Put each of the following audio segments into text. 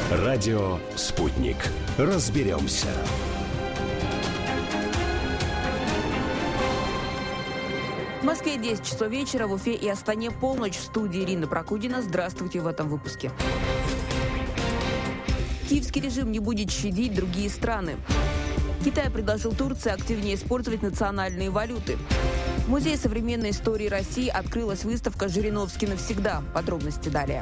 Радио «Спутник». Разберемся. В Москве 10 часов вечера, в Уфе и Астане полночь. В студии Ирина Прокудина. Здравствуйте в этом выпуске. Киевский режим не будет щадить другие страны. Китай предложил Турции активнее использовать национальные валюты. В Музее современной истории России открылась выставка «Жириновский навсегда». Подробности далее.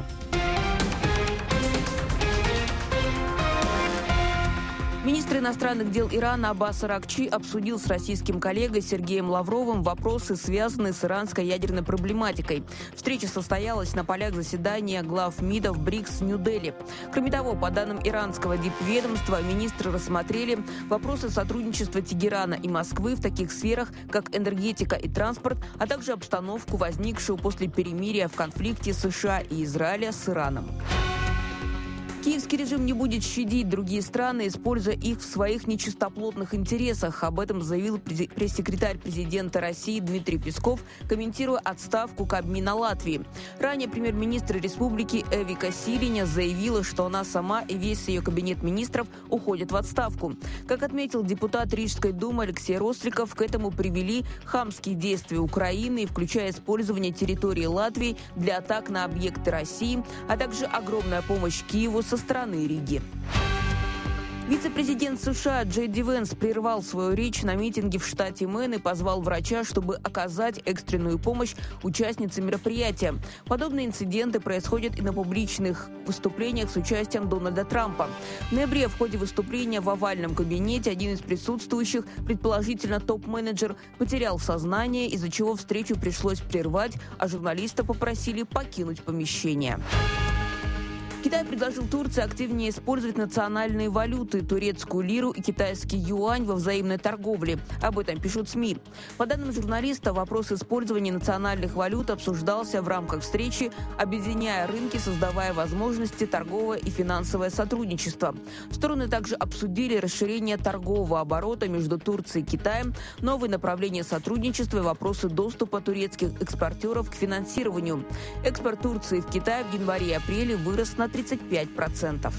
Министр иностранных дел Ирана Аббас Аракчи обсудил с российским коллегой Сергеем Лавровым вопросы, связанные с иранской ядерной проблематикой. Встреча состоялась на полях заседания глав МИДов БРИКС в Нью-Дели. Кроме того, по данным иранского дипведомства, министры рассмотрели вопросы сотрудничества Тегерана и Москвы в таких сферах, как энергетика и транспорт, а также обстановку, возникшую после перемирия в конфликте США и Израиля с Ираном. Киевский режим не будет щадить другие страны, используя их в своих нечистоплотных интересах. Об этом заявил пресс-секретарь президента России Дмитрий Песков, комментируя отставку Кабмина Латвии. Ранее премьер-министр республики Эвика Сириня заявила, что она сама и весь ее кабинет министров уходят в отставку. Как отметил депутат Рижской думы Алексей Росликов, к этому привели хамские действия Украины, включая использование территории Латвии для атак на объекты России, а также огромная помощь Киеву со стороны Риги. Вице-президент США Джей Ди Венс прервал свою речь на митинге в штате Мэн и позвал врача, чтобы оказать экстренную помощь участнице мероприятия. Подобные инциденты происходят и на публичных выступлениях с участием Дональда Трампа. В ноябре в ходе выступления в овальном кабинете один из присутствующих, предположительно топ-менеджер, потерял сознание, из-за чего встречу пришлось прервать, а журналиста попросили покинуть помещение. Китай предложил Турции активнее использовать национальные валюты, турецкую лиру и китайский юань во взаимной торговле. Об этом пишут СМИ. По данным журналиста, вопрос использования национальных валют обсуждался в рамках встречи, объединяя рынки, создавая возможности торговое и финансовое сотрудничество. Стороны также обсудили расширение торгового оборота между Турцией и Китаем, новые направления сотрудничества и вопросы доступа турецких экспортеров к финансированию. Экспорт Турции в Китай в январе и апреле вырос на 35%.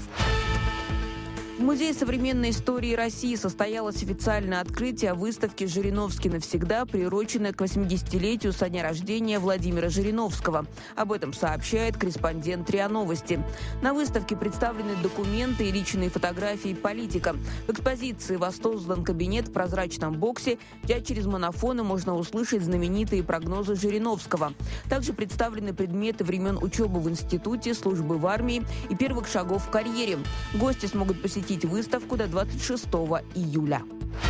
В Музее современной истории России состоялось официальное открытие выставки «Жириновский навсегда», приуроченной к 80-летию со дня рождения Владимира Жириновского. Об этом сообщает корреспондент РИА Новости. На выставке представлены документы и личные фотографии политика. В экспозиции воссоздан кабинет в прозрачном боксе, где через монофоны можно услышать знаменитые прогнозы Жириновского. Также представлены предметы времен учебы в институте, службы в армии и первых шагов в карьере. Гости смогут посетить выставку до 26 июля.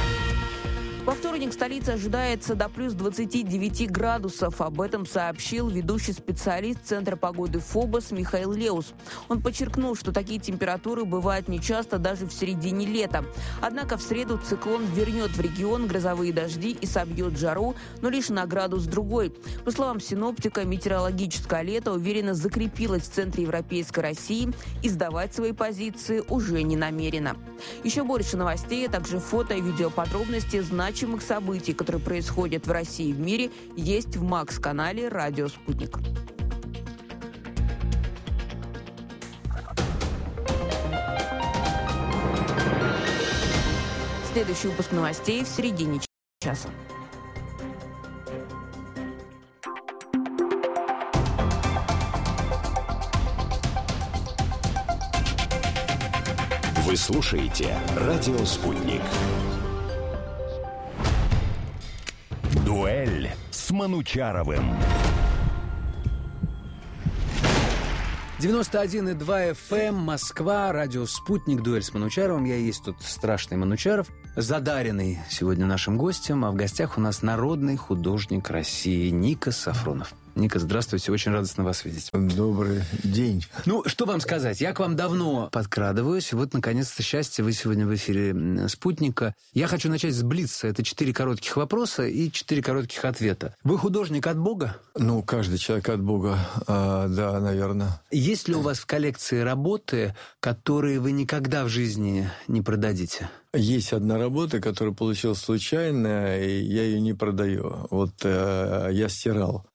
Во вторник в столице ожидается до плюс 29 градусов. Об этом сообщил ведущий специалист Центра погоды ФОБОС Михаил Леус. Он подчеркнул, что такие температуры бывают нечасто даже в середине лета. Однако в среду циклон вернет в регион грозовые дожди и собьет жару, но лишь на градус другой. По словам синоптика, метеорологическое лето уверенно закрепилось в центре европейской России и сдавать свои позиции уже не намерено. Еще больше новостей, а также фото и видеоподробности значимых событий, которые происходят в России и в мире, есть в МАКС-канале «Радио Спутник». Следующий выпуск новостей в середине часа. Вы слушаете «Радио Спутник». Дуэль с Манучаровым. 91,2 FM, Москва, радио «Спутник», дуэль с Манучаровым. Я есть тут страшный Манучаров, задаренный сегодня нашим гостем, а в гостях у нас народный художник России Никос Сафронов. Ника, здравствуйте, очень радостно вас видеть. Добрый день. Ну, что вам сказать? Я к вам давно подкрадываюсь. Вот, наконец-то, счастье, вы сегодня в эфире «Спутника». Я хочу начать с блица. Это 4 коротких вопроса и 4 коротких ответа. Вы художник от Бога? Ну, каждый человек от Бога, да, наверное. Есть ли у вас в коллекции работы, которые вы никогда в жизни не продадите? Есть одна работа, которую получил случайно, и я ее не продаю. Вот я стирал. Написал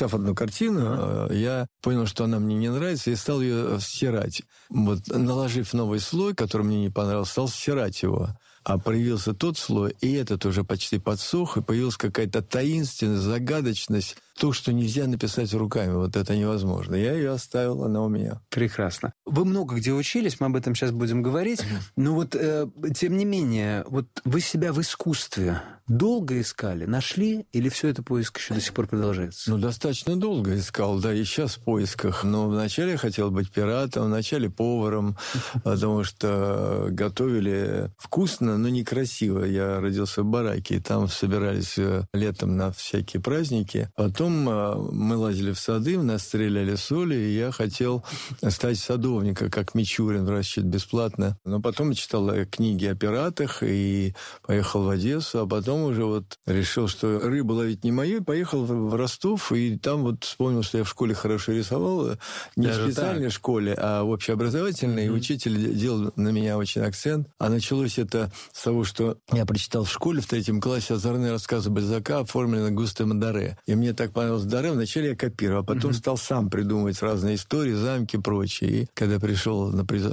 написав одну картину, я понял, что она мне не нравится, и стал ее стирать. Вот, наложив новый слой, который мне не понравился, стал стирать его. А появился тот слой, и этот уже почти подсох, и появилась какая-то таинственность, загадочность. То, что нельзя написать руками, вот это невозможно. Я ее оставил, она у меня. Прекрасно. Вы много где учились, мы об этом сейчас будем говорить. Но вот, тем не менее, вот вы себя в искусстве долго искали, нашли, или все это поиск еще до сих пор продолжается? Ну, достаточно долго искал, да, и сейчас в поисках. Но вначале я хотел быть пиратом, вначале поваром, потому что готовили вкусно, но некрасиво. Я родился в бараке, и там собирались летом на всякие праздники. Потом мы лазили в сады, нас стреляли соли, и я хотел стать садовником, как Мичурин, выращивать бесплатно. Но потом я читал книги о пиратах и поехал в Одессу, а потом уже вот решил, что рыбу ловить не мою, и поехал в Ростов, и там вот вспомнил, что я в школе хорошо рисовал, не в специальной школе, а в общеобразовательной, и учитель делал на меня очень акцент. А началось это с того, что я прочитал в школе в 3 классе озорные рассказы Бальзака, оформленные Густavo Море. И мне так понравилось Море. Вначале я копировал, а потом стал сам придумывать разные истории, замки и прочее. И когда пришел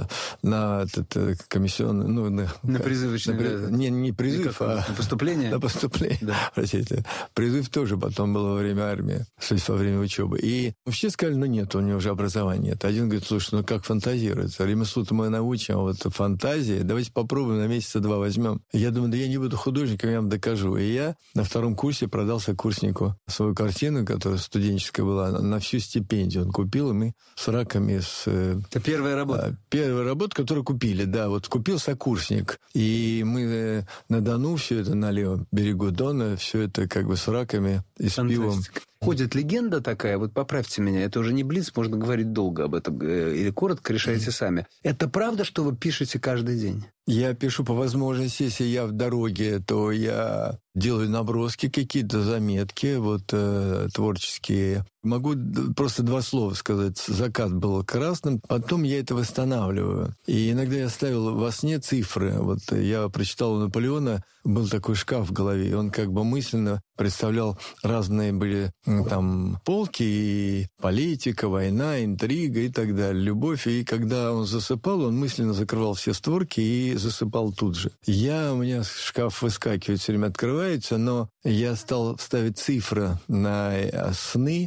на этот комиссионный... Ну, на призывочный... Не призыв, а... На поступление? На поступление. Да. Простите. Призыв тоже потом был во время армии, то есть во время учебы. И все сказали, ну нет, у него уже образования нет. Один говорит, слушай, ну как фантазируется? Ремеслу-то мы научим, а вот фантазия, давайте попробуем, на месяца 2 возьмем. Я думаю, да я не буду художником, я вам докажу. И я на 2 курсе продал сокурснику свою картину, которая студенческая была, на всю стипендию. Он купил, и мы с раками... Это первая работа? Первая работа, которую купили, да. Вот купил сокурсник. И мы на Дону все это, на левом берегу Дона, все это как бы с раками и с пивом. Ходит легенда такая, вот поправьте меня, это уже не блиц, можно говорить долго об этом, или коротко решайте сами. Это правда, что вы пишете каждый день? Я пишу по возможности, если я в дороге, то я делаю наброски какие-то, заметки, вот творческие. Могу просто 2 слова сказать. Закат был красным, потом я это восстанавливаю. И иногда я ставил во сне цифры. Вот я прочитал у Наполеона, был такой шкаф в голове, и он как бы мысленно представлял, разные были там полки, и политика, война, интрига и так далее, любовь. И когда он засыпал, он мысленно закрывал все створки и засыпал тут же. У меня шкаф выскакивает, все время открывается, но я стал ставить цифры на сны,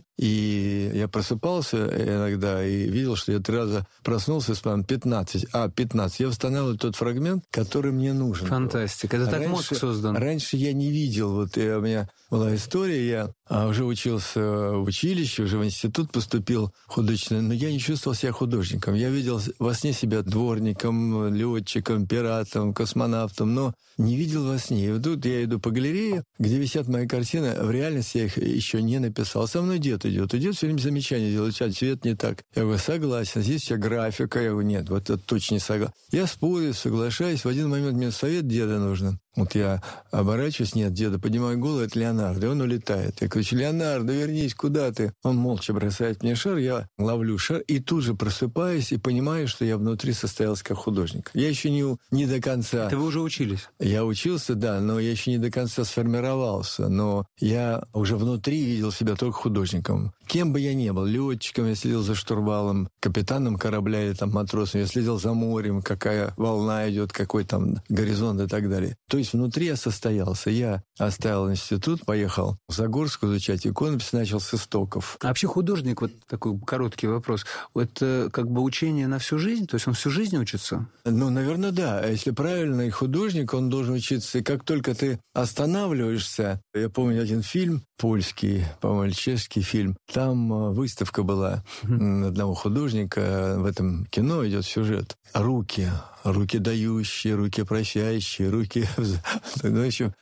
и я просыпался иногда и видел, что я 3 раза проснулся, и 15. 15. Я восстанавливал тот фрагмент, который мне нужен. Фантастика. Это так мозг создан. Раньше я не видел. Вот у меня была история, я уже учился в училище, уже в институт поступил художественный, но я не чувствовал себя художником. Я видел во сне себя дворником, летчиком, пиратом, космонавтом, но не видел во сне. И вот тут я иду по галерее, где висят мои картины, в реальности я их еще не написал. Со мной дед идет, все время замечания делает, цвет не так. Я говорю, согласен, здесь вся графика. Я говорю, нет, вот это точно не согласен. Я спорю, соглашаюсь, в один момент мне совет деда нужен. Вот я оборачиваюсь, нет, деда, поднимаю голову, это Леонардо, и он улетает. Я кричу, Леонардо, вернись, куда ты? Он молча бросает мне шар, я ловлю шар, и тут же просыпаюсь и понимаю, что я внутри состоялся как художник. Я еще не до конца... Это вы уже учились? Я учился, да, но я еще не до конца сформировался. Но я уже внутри видел себя только художником. Кем бы я ни был, летчиком, я следил за штурвалом, капитаном корабля или там матросом, я следил за морем, какая волна идет, какой там горизонт и так далее. То есть внутри я состоялся. Я оставил институт, поехал в Загорск изучать иконопись, начал с истоков. А вообще художник, вот такой короткий вопрос, это как бы учение на всю жизнь? То есть он всю жизнь учится? Ну, наверное, да. А если правильный художник, он должен учиться. И как только ты останавливаешься... Я помню один фильм польский, по-моему, чешский фильм. Там выставка была одного художника. В этом кино идет сюжет. Руки дающие, руки прощающие, руки... Ну, в общем,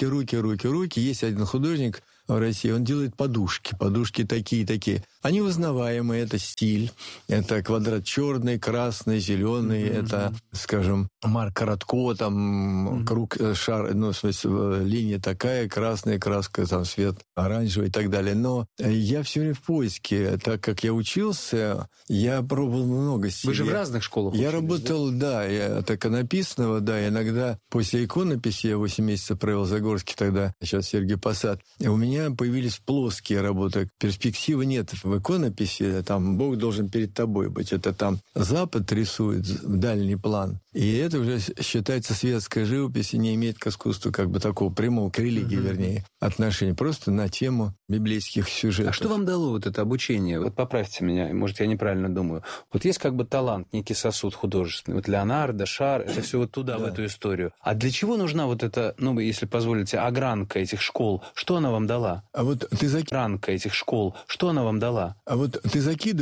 руки. Есть один художник в России, он делает подушки такие. Они узнаваемые, это стиль, это квадрат черный, красный, зеленый, это, скажем, Марк Коротко, там круг, шар, ну, в смысле, линия такая, красная краска, там цвет оранжевый и так далее. Но я все время в поиске, так как я учился, я пробовал много стилей. Вы же в разных школах учились, я работал, да, от иконописного, да, иногда после иконописи, я 8 месяцев провел в Загорске тогда, сейчас Сергий Посад, у меня меня появились плоские работы. Перспективы нет в иконописи, там Бог должен перед тобой быть. Это там Запад рисует в дальний план. И это уже считается светская живопись и не имеет к искусству как бы такого прямого, к религии, вернее, отношения. Просто на тему библейских сюжетов. А что вам дало вот это обучение? Вот поправьте меня, может, я неправильно думаю. Вот есть как бы талант, некий сосуд художественный. Вот Леонардо, Шар, это все вот туда, в эту историю. А для чего нужна вот эта, ну, если позволите, огранка этих школ? Что она вам дала? А вот ты Огранка этих школ, что она вам дала? закидываешь